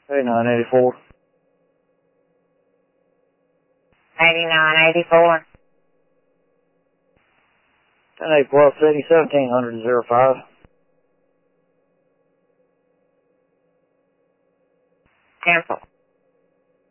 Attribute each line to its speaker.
Speaker 1: Hey, 984.
Speaker 2: 8984.
Speaker 1: 10-8 plus city, 1700-05.
Speaker 2: Cancel.